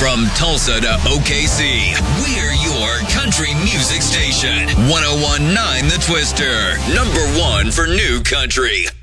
From Tulsa to OKC, we're your country music station. 101.9 The Twister. #1 for new country.